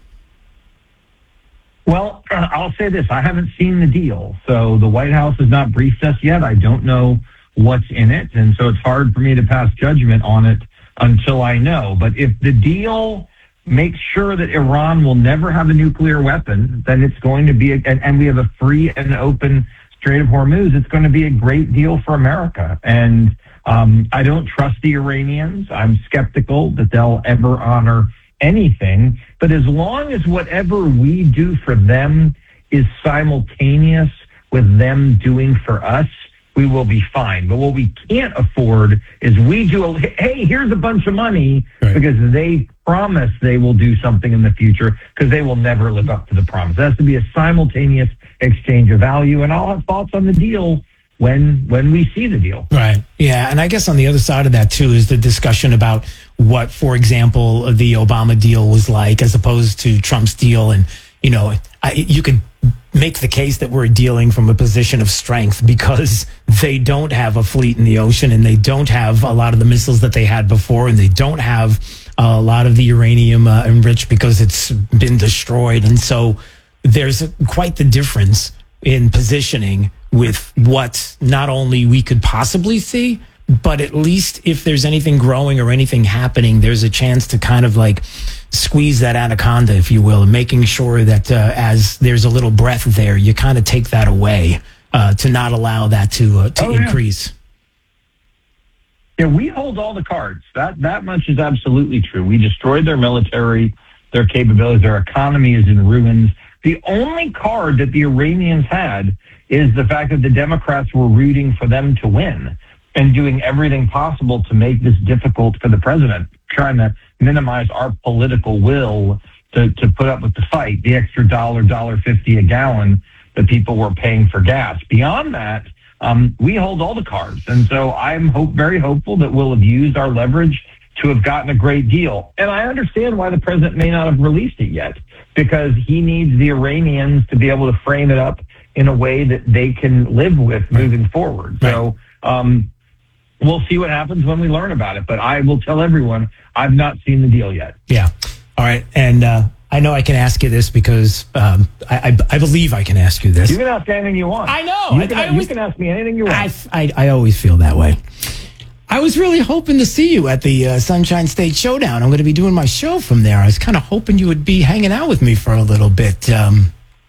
Speaker 33: Well, I'll say this. I haven't seen the deal. So the White House has not briefed us yet. I don't know what's in it. And so it's hard for me to pass judgment on it until I know. But if the deal makes sure that Iran will never have a nuclear weapon, then it's going to be, and we have a free and open Strait of Hormuz, it's going to be a great deal for America. And I don't trust the Iranians. I'm skeptical that they'll ever honor anything, but as long as whatever we do for them is simultaneous with them doing for us, we will be fine. But what we can't afford is hey, here's a bunch of money, right, because they promise they will do something in the future, because they will never live up to the promise. It has to be a simultaneous exchange of value, and I'll have thoughts on the deal when we see the deal.
Speaker 2: Right. Yeah. And I guess on the other side of that too is the discussion about what, for example, the Obama deal was like as opposed to Trump's deal. And, you could make the case that we're dealing from a position of strength because they don't have a fleet in the ocean, and they don't have a lot of the missiles that they had before, and they don't have a lot of the uranium enriched because it's been destroyed. And so there's quite the difference in positioning with what not only we could possibly see, but at least if there's anything growing or anything happening, there's a chance to kind of like squeeze that anaconda, if you will, and making sure that as there's a little breath there, you kind of take that away to not allow that to increase.
Speaker 33: Yeah, we hold all the cards. That much is absolutely true. We destroyed their military, their capabilities, their economy is in ruins. The only card that the Iranians had is the fact that the Democrats were rooting for them to win and doing everything possible to make this difficult for the president, trying to minimize our political will to put up with the fight, the extra $1.50 a gallon that people were paying for gas. Beyond that, we hold all the cards. And so I'm very hopeful that we'll have used our leverage to have gotten a great deal. And I understand why the president may not have released it yet, because he needs the Iranians to be able to frame it up in a way that they can live with moving forward. Right. So we'll see what happens when we learn about it. But I will tell everyone, I've not seen the deal yet.
Speaker 2: Yeah. All right. And I know I can ask you this because I believe I can ask you this.
Speaker 33: You can ask anything you want.
Speaker 2: I know.
Speaker 33: You can ask me anything you want.
Speaker 2: I always feel that way. I was really hoping to see you at the Sunshine State Showdown. I'm going to be doing my show from there. I was kind of hoping you would be hanging out with me for a little bit. No?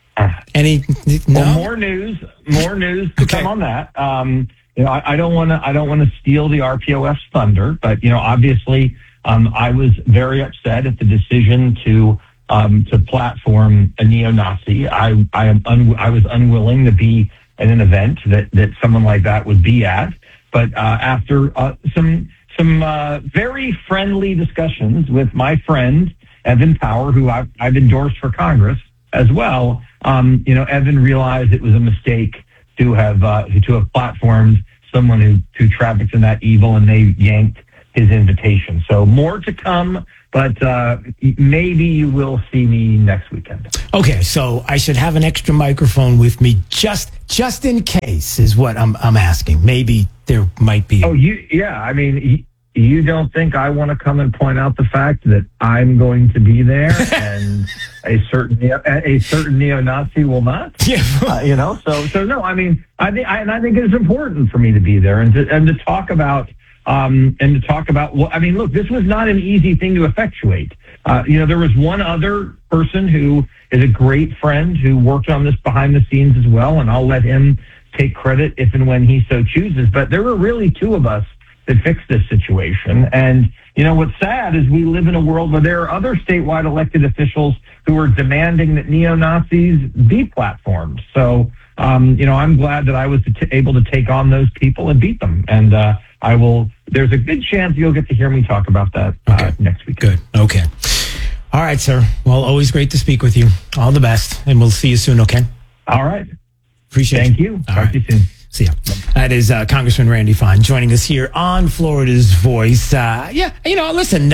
Speaker 33: Well, more news to come on that. I don't want to steal the RPOF's thunder, but obviously, I was very upset at the decision to platform a neo-Nazi. I was unwilling to be at an event that someone like that would be at. But after some very friendly discussions with my friend Evan Power, who I've endorsed for Congress as well, Evan realized it was a mistake to have platformed someone who traffics in that evil, and they yanked his invitation. So more to come, but maybe you will see me next weekend.
Speaker 2: Okay, so I should have an extra microphone with me just in case is what I'm asking. Maybe there might be.
Speaker 33: I mean, you don't think I want to come and point out the fact that I'm going to be there and a certain neo-Nazi will not?
Speaker 2: Yeah.
Speaker 33: So no, I mean, I think it's important for me to be there and to talk about well, I mean, look, this was not an easy thing to effectuate. There was one other person who is a great friend who worked on this behind the scenes as well, and I'll let him take credit if and when he so chooses. But there were really two of us that fixed this situation. And, what's sad is we live in a world where there are other statewide elected officials who are demanding that neo-Nazis be platformed. So, I'm glad that I was able to take on those people and beat them. And there's a good chance you'll get to hear me talk about that next week.
Speaker 2: Good. Okay. All right, sir. Well, always great to speak with you. All the best. And we'll see you soon, okay?
Speaker 33: All right.
Speaker 2: Appreciate it.
Speaker 33: Thank you. Talk to you soon.
Speaker 2: See ya. That is Congressman Randy Fine joining us here on Florida's Voice. Listen,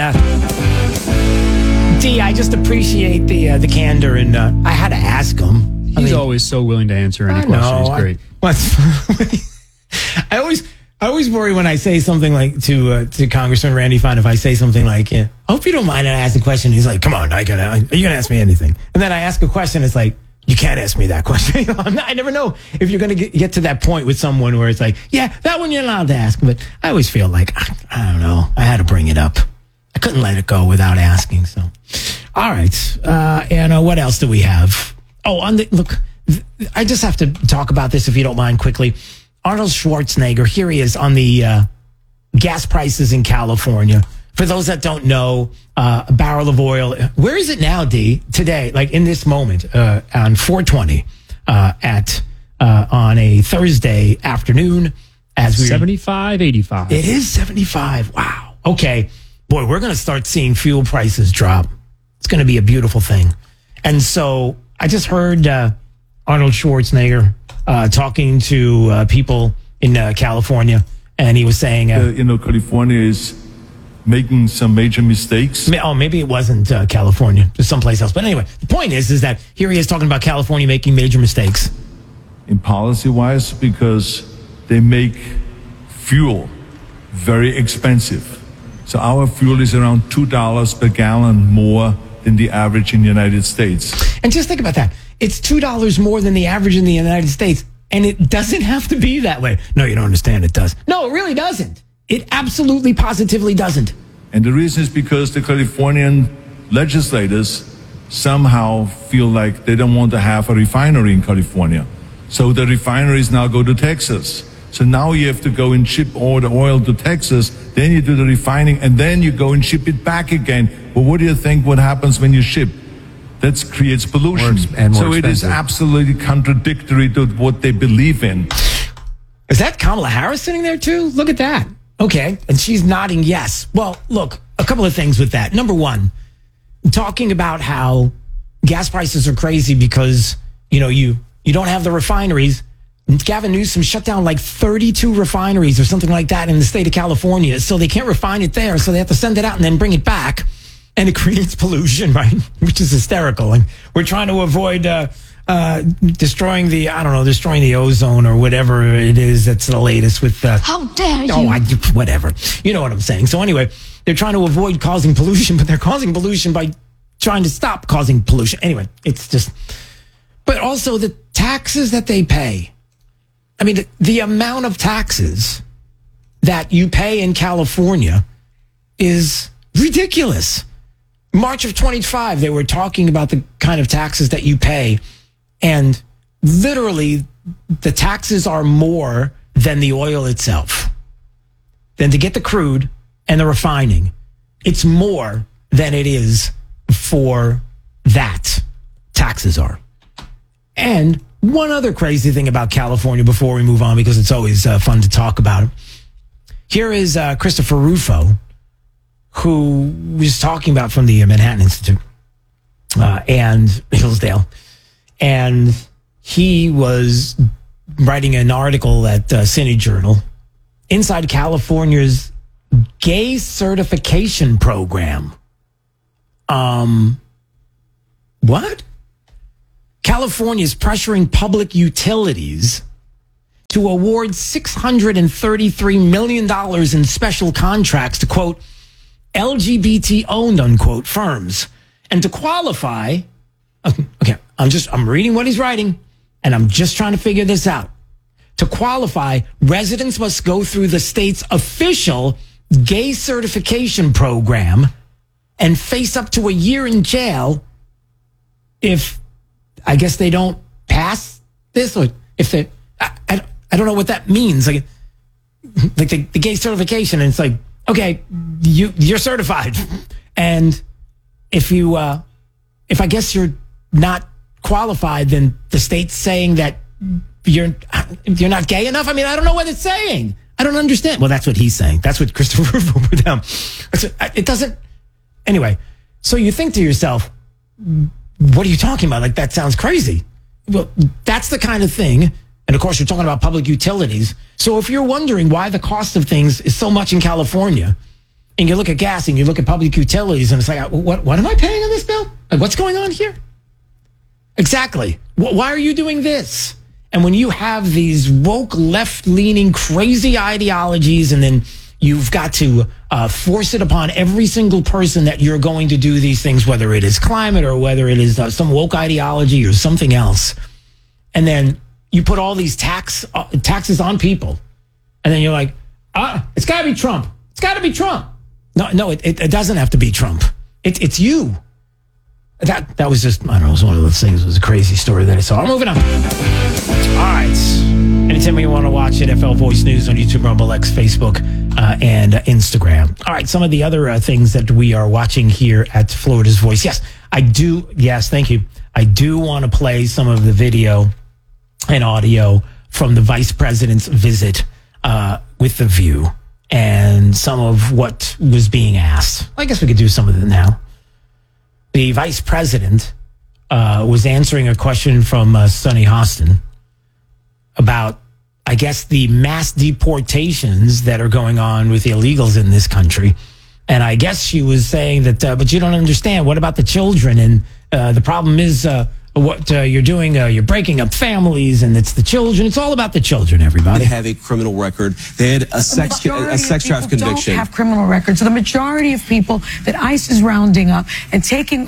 Speaker 2: D, I just appreciate the candor, and I had to ask him.
Speaker 3: He's always so willing to answer any question. He's great.
Speaker 2: I always worry when I say something like to Congressman Randy Fine, if I say something like, I hope you don't mind I ask a question. He's like, come on, are you going to ask me anything? And then I ask a question, it's like, you can't ask me that question. I never know if you're going to get to that point with someone where it's like, yeah, that one you're allowed to ask. But I always feel like, I don't know, I had to bring it up. I couldn't let it go without asking. So, all right. And what else do we have? Oh, look, I just have to talk about this if you don't mind quickly. Arnold Schwarzenegger, here he is on the gas prices in California. For those that don't know, a barrel of oil, where is it now, D, today, like in this moment, on 420 on a Thursday afternoon? As we
Speaker 3: 75, 85.
Speaker 2: It is 75. Wow. Okay. Boy, we're going to start seeing fuel prices drop. It's going to be a beautiful thing. And so I just heard Arnold Schwarzenegger talking to people in California, and he was saying,
Speaker 6: California is making some major mistakes.
Speaker 2: Maybe it wasn't California, just someplace else. But anyway, the point is that here he is talking about California making major mistakes.
Speaker 6: In policy-wise, because they make fuel very expensive. So our fuel is around $2 per gallon more than the average in the United States.
Speaker 2: And just think about that. It's $2 more than the average in the United States, and it doesn't have to be that way. No, you don't understand. It does. No, it really doesn't. It absolutely, positively doesn't.
Speaker 6: And the reason is because the Californian legislators somehow feel like they don't want to have a refinery in California. So the refineries now go to Texas. So now you have to go and ship all the oil to Texas, then you do the refining, and then you go and ship it back again. Well, what do you think what happens when you ship? That creates pollution. So it is absolutely contradictory to what they believe in.
Speaker 2: Is that Kamala Harris sitting there too? Look at that. Okay. And she's nodding yes. Well, look, a couple of things with that. Number one, talking about how gas prices are crazy because, you don't have the refineries. Gavin Newsom shut down like 32 refineries or something like that in the state of California. So they can't refine it there. So they have to send it out and then bring it back. And it creates pollution, right? Which is hysterical. And we're trying to avoid destroying the ozone or whatever it is that's the latest with
Speaker 7: how dare you?
Speaker 2: Whatever. You know what I'm saying. So anyway, they're trying to avoid causing pollution, but they're causing pollution by trying to stop causing pollution. Anyway, it's just, but also the taxes that they pay. I mean, the amount of taxes that you pay in California is ridiculous. March of 25, they were talking about the kind of taxes that you pay, and literally the taxes are more than the oil itself. Then to get the crude and the refining, it's more than it is for that. Taxes are. And one other crazy thing about California before we move on, because it's always fun to talk about it. Here is Christopher Rufo, who was talking about from the Manhattan Institute and Hillsdale. And he was writing an article at Cine Journal inside California's gay certification program. What? California's pressuring public utilities to award $633 million in special contracts to, quote, LGBT-owned, unquote, firms. And to qualify, okay, I'm reading what he's writing, and I'm just trying to figure this out. To qualify, residents must go through the state's official gay certification program and face up to a year in jail if, I guess, they don't pass this, or if they, I don't know what that means. Like the gay certification, and it's like, okay, you're certified, and if I guess you're not qualified, then the state's saying that you're not gay enough. I mean, I don't know what it's saying. I don't understand. Well, that's what he's saying. That's what Christopher Rufo put down. It doesn't. Anyway, so you think to yourself, what are you talking about? Like, that sounds crazy. Well, that's the kind of thing. And of course, you're talking about public utilities. So if you're wondering why the cost of things is so much in California, and you look at gas and you look at public utilities, and it's like, what am I paying on this bill? Like, what's going on here? Exactly. Why are you doing this? And when you have these woke, left-leaning, crazy ideologies, and then you've got to force it upon every single person that you're going to do these things, whether it is climate or whether it is some woke ideology or something else. And then you put all these taxes on people. And then you're like, it's got to be Trump. It's got to be Trump. No, it doesn't have to be Trump. It's you. That was just, I don't know, it was one of those things. It was a crazy story that I saw. I'm moving on. All right. Anytime you want to watch NFL Voice News on YouTube, Rumble, X, Facebook, and Instagram. All right. Some of the other things that we are watching here at Florida's Voice. Yes, I do. Yes, thank you. I do want to play some of the video and audio from the vice president's visit with The View and some of what was being asked. I guess we could do some of it now. The vice president was answering a question from Sonny Hostin about, I guess, the mass deportations that are going on with illegals in this country. And I guess she was saying that, but you don't understand. What about the children? And the problem is what you're doing. You're breaking up families, and it's the children. It's all about the children, everybody.
Speaker 7: They have a criminal record. They had a sex trafficking conviction.
Speaker 9: Don't have criminal records. So the majority of people that ICE is rounding up and taking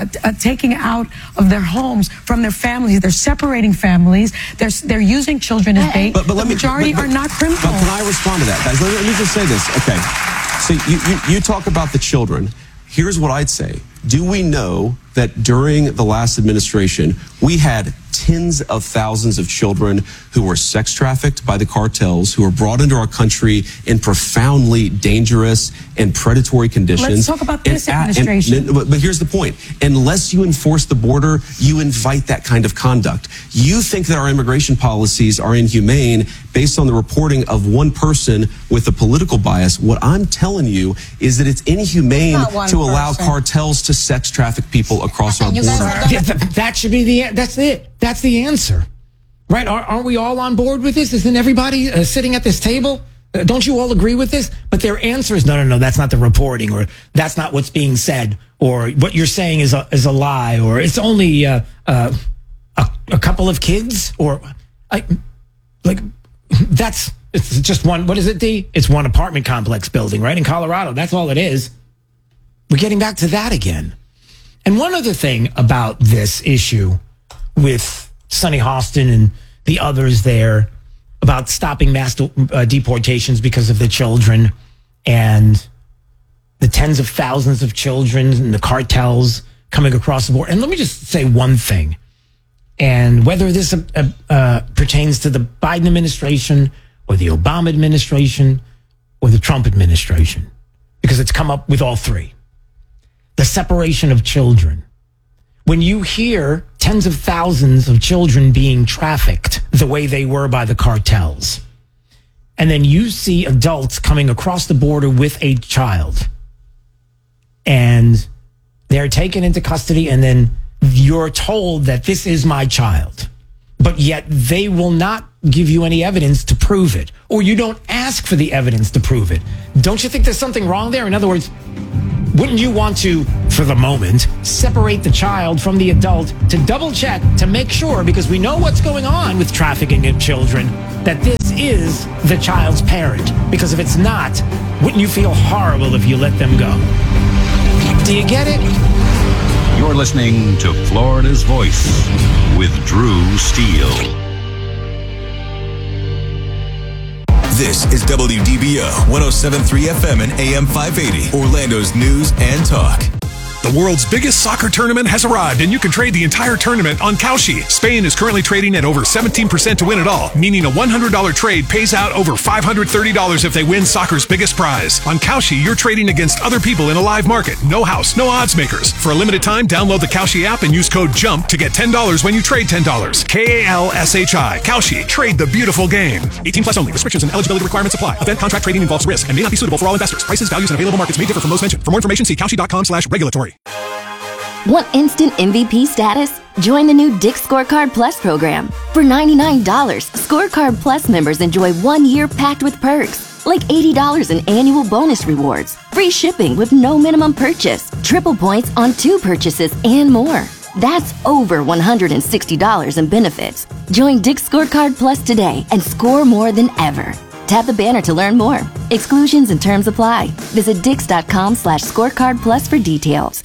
Speaker 9: out of their homes from their families, they're separating families. They're using children as bait. But the majority are not criminal.
Speaker 7: But can I respond to that, guys? Let me just say this. Okay. So you talk about the children. Here's what I'd say. Do we know that during the last administration, we had tens of thousands of children who were sex trafficked by the cartels, who were brought into our country in profoundly dangerous and predatory conditions?
Speaker 9: Let's talk about this administration.
Speaker 7: But here's the point. Unless you enforce the border, you invite that kind of conduct. You think that our immigration policies are inhumane based on the reporting of one person with a political bias. What I'm telling you is that it's inhumane to allow cartels to sex traffic people across our border.
Speaker 2: That should be that's it. That's the answer, right? Aren't we all on board with this? Isn't everybody sitting at this table? Don't you all agree with this? But their answer is no, that's not the reporting, or that's not what's being said, or what you're saying is a lie, or it's only a couple of kids, or it's just one. What is it, D? It's one apartment complex building, right, in Colorado. That's all it is. We're getting back to that again. And one other thing about this issue with Sonny Hostin and the others there about stopping mass deportations because of the children and the tens of thousands of children and the cartels coming across the border. And let me just say one thing. And whether this pertains to the Biden administration or the Obama administration or the Trump administration, because it's come up with all three. The separation of children. When you hear tens of thousands of children being trafficked the way they were by the cartels, and then you see adults coming across the border with a child, and they're taken into custody, and then you're told that this is my child, but yet they will not give you any evidence to prove it, or you don't ask ask for the evidence to prove it. Don't you think there's something wrong there? In other words, wouldn't you want to, for the moment, separate the child from the adult to double check to make sure, because we know what's going on with trafficking of children, that this is the child's parent? Because if it's not, wouldn't you feel horrible if you let them go? Do you get it?
Speaker 5: You're listening to Florida's Voice with Drew Steele.
Speaker 16: This is WDBO 107.3 FM and AM 580, Orlando's news and talk.
Speaker 1: The world's biggest soccer tournament has arrived, and you can trade the entire tournament on Kalshi. Spain is currently trading at over 17% to win it all, meaning a $100 trade pays out over $530 if they win soccer's biggest prize. On Kalshi, you're trading against other people in a live market. No house, no odds makers. For a limited time, download the Kalshi app and use code JUMP to get $10 when you trade $10. Kalshi. Kalshi. Trade the beautiful game. 18 plus only. Restrictions and eligibility requirements apply. Event contract trading involves risk and may not be suitable for all investors. Prices, values, and available markets may differ from those mentioned. For more information, see Kalshi.com/regulatory.
Speaker 10: Want instant MVP status? Join the new Dick's Scorecard Plus program. For $99, Scorecard Plus members enjoy 1 year packed with perks, like $80 in annual bonus rewards, free shipping with no minimum purchase, triple points on 2 purchases, and more. That's over $160 in benefits. Join Dick's Scorecard Plus today and score more than ever. Tap the banner to learn more. Exclusions and terms apply. Visit Dix.com/scorecard plus for details.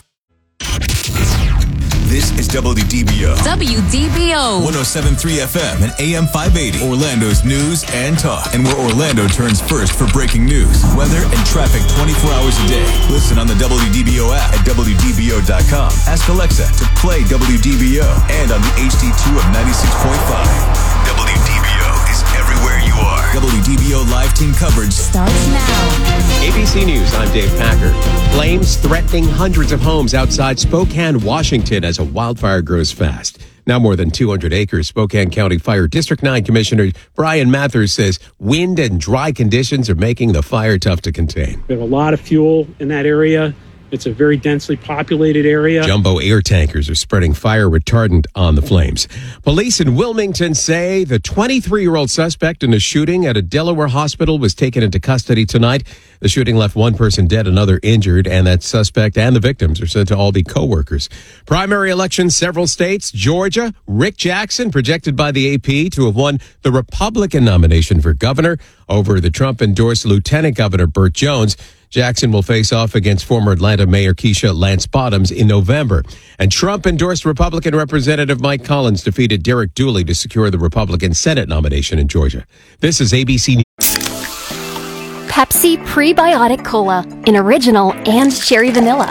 Speaker 16: This is WDBO.
Speaker 4: WDBO.
Speaker 16: 107.3 FM and AM 580, Orlando's news and talk. And where Orlando turns first for breaking news, weather, and traffic 24 hours a day. Listen on the WDBO app at WDBO.com. Ask Alexa to play WDBO and on the HD2 of 96.5. WDBO is everywhere you are. WDBO live team coverage starts now.
Speaker 11: ABC News, I'm Dave Packer. Flames threatening hundreds of homes outside Spokane, Washington as a wildfire grows fast. Now more than 200 acres. Spokane County Fire District 9 Commissioner Brian Mathers says wind and dry conditions are making the fire tough to contain.
Speaker 12: We have a lot of fuel in that area. It's a very densely populated area.
Speaker 11: Jumbo air tankers are spreading fire retardant on the flames. Police in Wilmington say the 23-year-old suspect in a shooting at a Delaware hospital was taken into custody tonight. The shooting left one person dead, another injured, and that suspect and the victims are said to all be co-workers. Primary elections, several states. Georgia, Rick Jackson, projected by the AP to have won the Republican nomination for governor over the Trump-endorsed Lieutenant Governor Burt Jones. Jackson will face off against former Atlanta Mayor Keisha Lance Bottoms in November. And Trump-endorsed Republican Representative Mike Collins defeated Derek Dooley to secure the Republican Senate nomination in Georgia. This is ABC News.
Speaker 13: Pepsi Prebiotic Cola in original and cherry vanilla.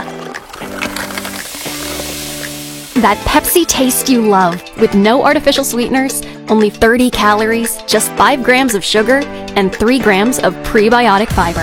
Speaker 13: That Pepsi taste you love with no artificial sweeteners, only 30 calories, just 5 grams of sugar, and 3 grams of prebiotic fiber.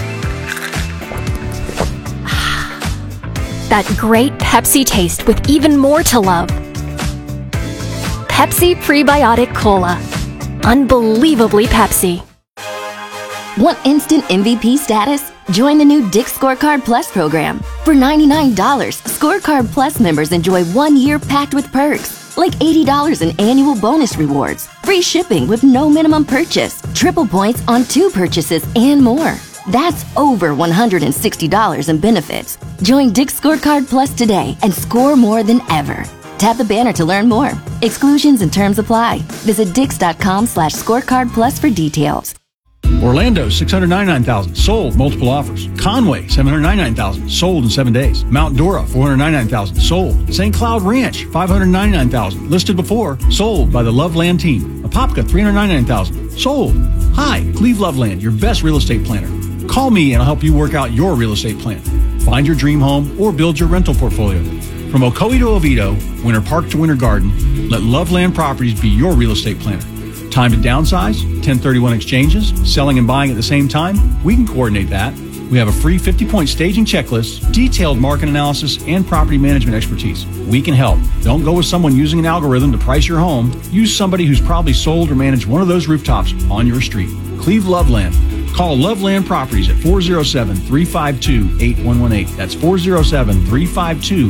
Speaker 13: That great Pepsi taste with even more to love. Pepsi Prebiotic Cola. Unbelievably Pepsi.
Speaker 10: Want instant MVP status? Join the new Dick's Scorecard Plus program. For $99, Scorecard Plus members enjoy 1 year packed with perks, like $80 in annual bonus rewards, free shipping with no minimum purchase, triple points on 2 purchases, and more. That's over $160 in benefits. Join Dick's Scorecard Plus today and score more than ever. Tap the banner to learn more. Exclusions and terms apply. Visit Dix.com/scorecard plus for details.
Speaker 14: Orlando, $699,000, sold, multiple offers. Conway, $799,000, sold in 7 days. Mount Dora, $499,000, sold. St. Cloud Ranch, $599,000, listed before, sold by the Loveland team. Apopka, $399,000, sold. Hi, Cleve Loveland, your best real estate planner. Call me and I'll help you work out your real estate plan. Find your dream home or build your rental portfolio. From Ocoee to Oviedo, Winter Park to Winter Garden, let Loveland Properties be your real estate planner. Time to downsize, 1031 exchanges, selling and buying at the same time? We can coordinate that. We have a free 50-point staging checklist, detailed market analysis, and property management expertise. We can help. Don't go with someone using an algorithm to price your home. Use somebody who's probably sold or managed one of those rooftops on your street. Cleve Loveland. Call Loveland Properties at 407-352-8118. That's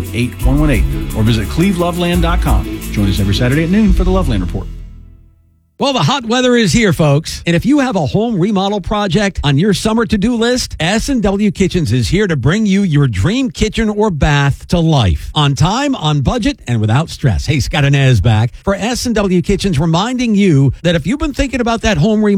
Speaker 14: 407-352-8118. Or visit cleveloveland.com. Join us every Saturday at noon for the Loveland Report.
Speaker 28: Well, the hot weather is here, folks. And if you have a home remodel project on your summer to-do list, S&W Kitchens is here to bring you your dream kitchen or bath to life. On time, on budget, and without stress. Hey, Scott Inez back for S&W Kitchens, reminding you that if you've been thinking about that home remodel